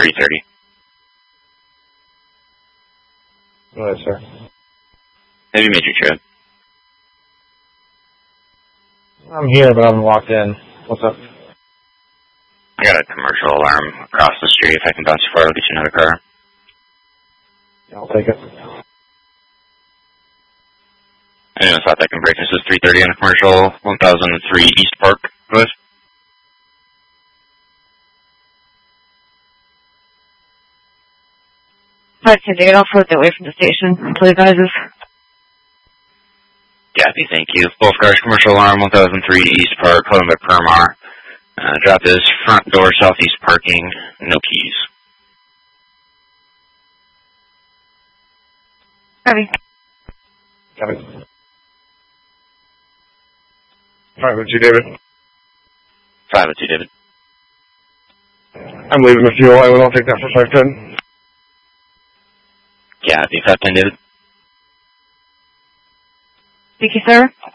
330. Go ahead, sir. Have you made your trip? I'm here, but I haven't walked in. What's up? I got a commercial alarm across the street. If I can bounce you forward, I'll get you another car. Yeah, I'll take it. Anyone thought that can break? This is 330 on a commercial, 1003 East Park. Go ahead. Hi, Cindy. I'll float away from the station until he advises. Gabby, thank you. Both cars, commercial alarm, 1003 East Park, Columbia Permar. Drop this front door, southeast parking, no keys. Gabby. Got it. 502, David. 502, David. I'm leaving the fuel. I will take that for 510. Gabby, 510, David. Thank you, sir.